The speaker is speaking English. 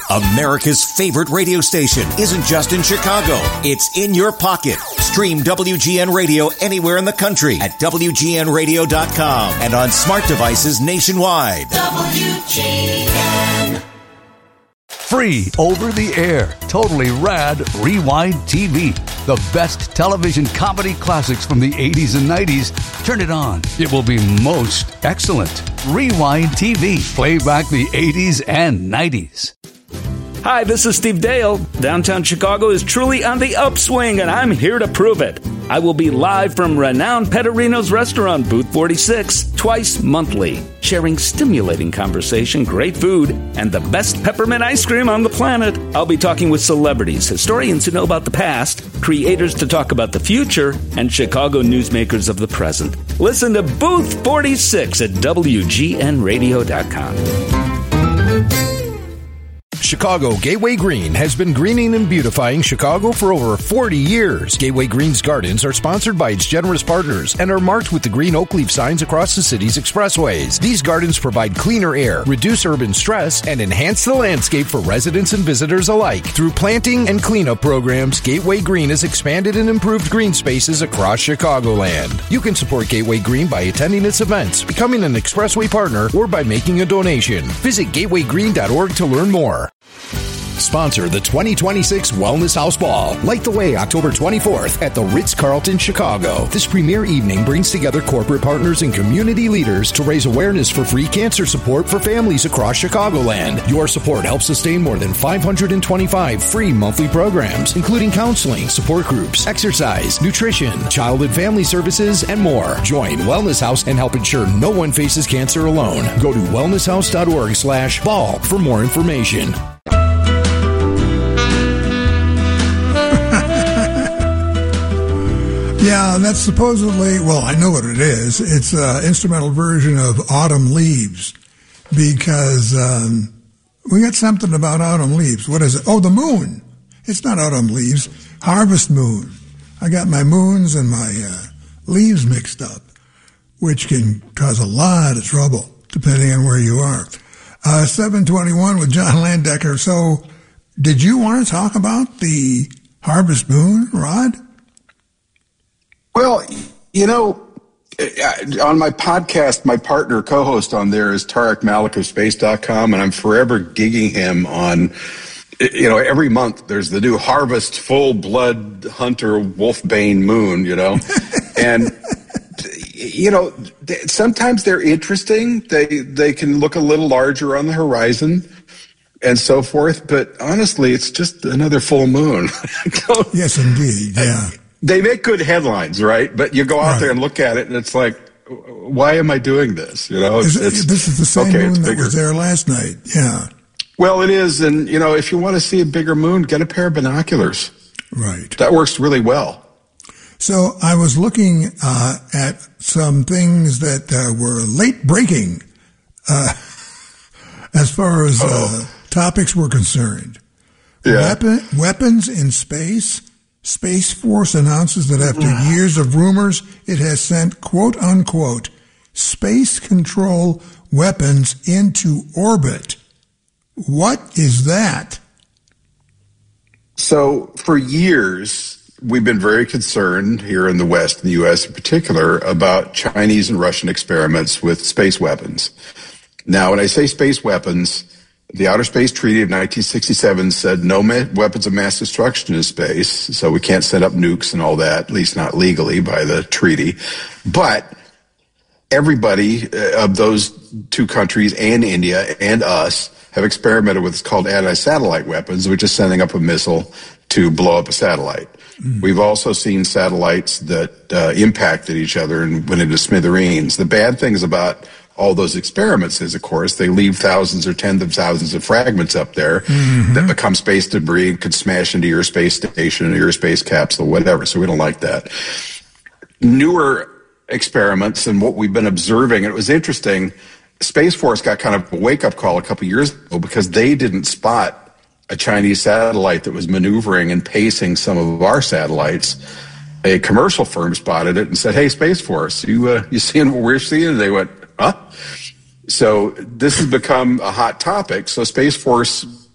America's favorite radio station isn't just in Chicago. It's in your pocket. Stream WGN Radio anywhere in the country at WGNradio.com and on smart devices nationwide. WGN. Free over the air, totally rad Rewind TV. The best television comedy classics from the 80s and 90s. Turn it on. It will be most excellent. Rewind TV. Play back the 80s and 90s. Hi, this is Steve Dale. Downtown Chicago is truly on the upswing, and I'm here to prove it. I will be live from renowned Pettorino's restaurant, Booth 46, twice monthly, sharing stimulating conversation, great food, and the best peppermint ice cream on the planet. I'll be talking with celebrities, historians who know about the past, creators to talk about the future, and Chicago newsmakers of the present. Listen to Booth 46 at WGNradio.com. Chicago Gateway Green has been greening and beautifying Chicago for over 40 years. Gateway Green's gardens are sponsored by its generous partners and are marked with the green oak leaf signs across the city's expressways. These gardens provide cleaner air, reduce urban stress, and enhance the landscape for residents and visitors alike. Through planting and cleanup programs, Gateway Green has expanded and improved green spaces across Chicagoland. You can support Gateway Green by attending its events, becoming an expressway partner, or by making a donation. Visit gatewaygreen.org to learn more. Sponsor the 2026 Wellness House Ball. Light the way October 24th at the Ritz-Carlton, Chicago. This premier evening brings together corporate partners and community leaders to raise awareness for free cancer support for families across Chicagoland. Your support helps sustain more than 525 free monthly programs, including counseling, support groups, exercise, nutrition, child and family services, and more. Join Wellness House and help ensure no one faces cancer alone. Go to wellnesshouse.org/ball for more information. Yeah, that's supposedly, well, I know what it is. It's an instrumental version of Autumn Leaves because we got something about autumn leaves. What is it? Oh, the moon. It's not autumn leaves. Harvest moon. I got my moons and my leaves mixed up, which can cause a lot of trouble depending on where you are. 721 with John Landecker. So did you want to talk about the harvest moon, Rod? Well, you know, on my podcast, my partner co-host on there is Tarek Malik of Space.com, and I'm forever gigging him on, you know, every month there's the new harvest full-blood hunter wolfbane moon, you know, and, you know, sometimes they're interesting. They can look a little larger on the horizon and so forth, but honestly, it's just another full moon. Yes, indeed, yeah. They make good headlines, right? But you go out there and look at it, and it's like, why am I doing this? You know, this is the same moon that was there last night. Yeah. Well, it is, and you know, if you want to see a bigger moon, get a pair of binoculars. Right. That works really well. So I was looking at some things that were late breaking as far as topics were concerned. Yeah. Weapons in space. Space Force announces that after years of rumors, it has sent, quote unquote, space control weapons into orbit. What is that? So for years, we've been very concerned here in the West, in the U.S. in particular, about Chinese and Russian experiments with space weapons. Now, when I say space weapons, the Outer Space Treaty of 1967 said no weapons of mass destruction in space, so we can't set up nukes and all that, at least not legally by the treaty. But everybody of those two countries and India and us have experimented with what's called anti-satellite weapons, which is sending up a missile to blow up a satellite. Mm. We've also seen satellites that impacted each other and went into smithereens. The bad things about all those experiments is, of course, they leave thousands or tens of thousands of fragments up there that become space debris and could smash into your space station or your space capsule, whatever. So we don't like that. Newer experiments and what we've been observing, and it was interesting, Space Force got kind of a wake-up call a couple years ago because they didn't spot a Chinese satellite that was maneuvering and pacing some of our satellites. A commercial firm spotted it and said, "Hey, Space Force, you seeing what we're seeing?" And they went, "Huh?" So this has become a hot topic. So Space Force